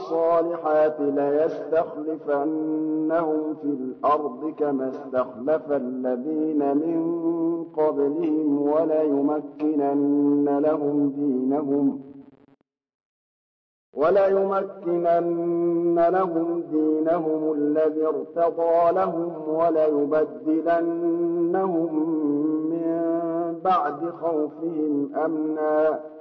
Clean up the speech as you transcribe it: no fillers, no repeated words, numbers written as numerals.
الصالحات ليستخلفنهم في الأرض كما استخلف الذين من قبلهم وليمكنن لهم دينهم الذي ارتضى لهم وليبدلنهم من بعد خوفهم أمنا